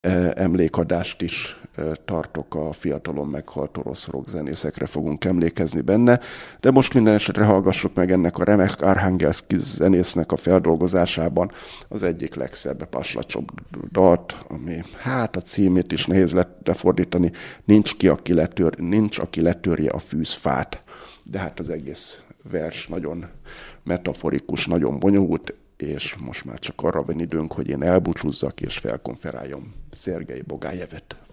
emlékadást is tartok, a fiatalon meghalt orosz rockzenészekre fogunk emlékezni benne, de most minden esetre hallgassuk meg ennek a remek Arhangelszki zenésznek a feldolgozásában az egyik legszebb Paslacsok dalt, ami hát a címét is nehéz lefordítani, nincs, aki letörje a fűzfát, de hát az egész vers nagyon metaforikus, nagyon bonyolult, és most már csak arra van időnk, hogy én elbúcsúzzak és felkonferáljam Szergej Bogájevet.